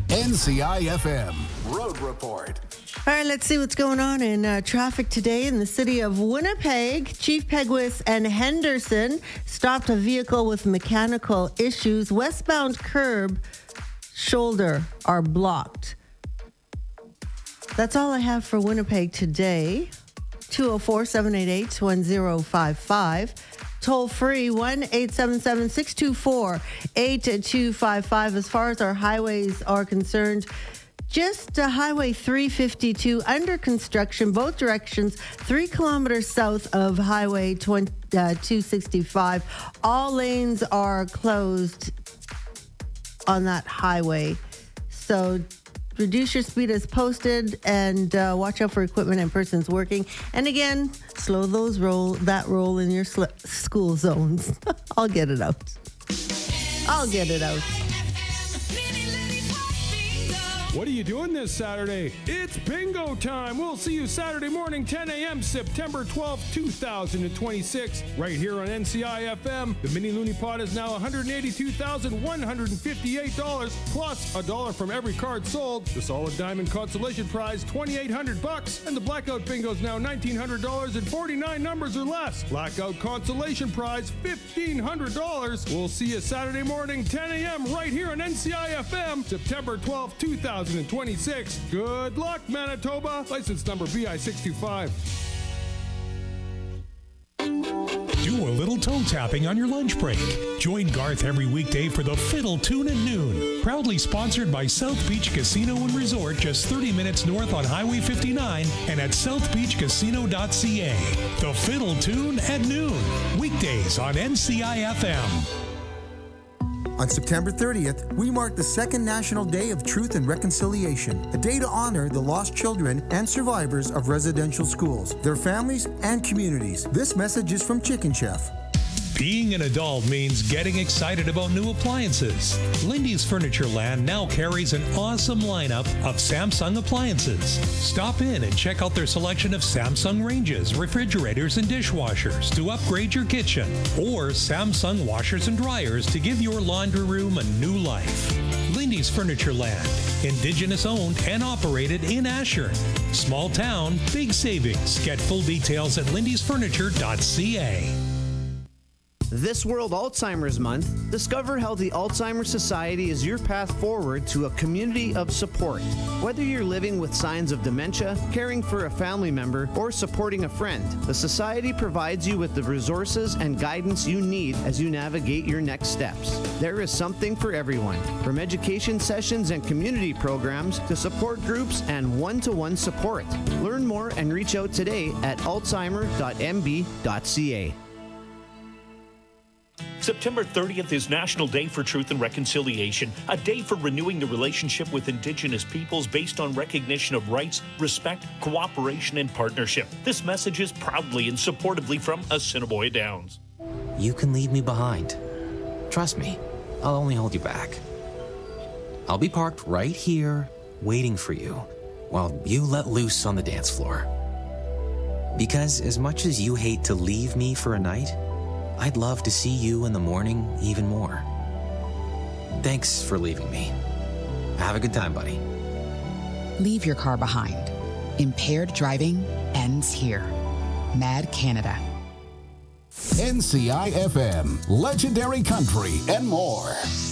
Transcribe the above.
NCIFM Road Report. All right, let's see what's going on in traffic today in the city of Winnipeg. Chief Peguis and Henderson stopped a vehicle with mechanical issues. Westbound curb shoulder are blocked. That's all I have for Winnipeg today. 204-788-1055. Toll free 1-877-624-8255. As far as our highways are concerned, just Highway 352 under construction, both directions, 3 kilometers south of Highway 265. All lanes are closed on that highway. So reduce your speed as posted and watch out for equipment and persons working. And again, slow that roll in your school zones. I'll get it out. What are you doing this Saturday? It's bingo time. We'll see you Saturday morning, 10 a.m., September 12th, 2026, right here on NCIFM. The Mini Looney Pot is now $182,158, plus $1 from every card sold. The Solid Diamond Consolation Prize, $2,800, and the Blackout Bingo is now $1,900 and 49 numbers or less. Blackout Consolation Prize, $1,500. We'll see you Saturday morning, 10 a.m., right here on NCIFM, September 12th, 2026. Good luck, Manitoba. License number BI625. Do a little toe tapping on your lunch break. Join Garth every weekday for the Fiddle Tune at noon. Proudly sponsored by South Beach Casino and Resort, just 30 minutes north on Highway 59 and at southbeachcasino.ca. The Fiddle Tune at noon. Weekdays on NCIFM. On September 30th, we mark the second National Day of Truth and Reconciliation, a day to honor the lost children and survivors of residential schools, their families, and communities. This message is from Chicken Chef. Being an adult means getting excited about new appliances. Lindy's Furniture Land now carries an awesome lineup of Samsung appliances. Stop in and check out their selection of Samsung ranges, refrigerators, and dishwashers to upgrade your kitchen, or Samsung washers and dryers to give your laundry room a new life. Lindy's Furniture Land, Indigenous owned and operated in Asher. Small town, big savings. Get full details at lindysfurniture.ca. This World Alzheimer's Month, discover how the Alzheimer's Society is your path forward to a community of support. Whether you're living with signs of dementia, caring for a family member, or supporting a friend, the Society provides you with the resources and guidance you need as you navigate your next steps. There is something for everyone, from education sessions and community programs to support groups and one-to-one support. Learn more and reach out today at alzheimer.mb.ca. September 30th is National Day for Truth and Reconciliation, a day for renewing the relationship with Indigenous peoples based on recognition of rights, respect, cooperation, and partnership. This message is proudly and supportively from Assiniboia Downs. You can leave me behind. Trust me, I'll only hold you back. I'll be parked right here, waiting for you, while you let loose on the dance floor. Because as much as you hate to leave me for a night, I'd love to see you in the morning even more. Thanks for leaving me. Have a good time, buddy. Leave your car behind. Impaired driving ends here. Mad Canada. NCIFM, Legendary Country, and more.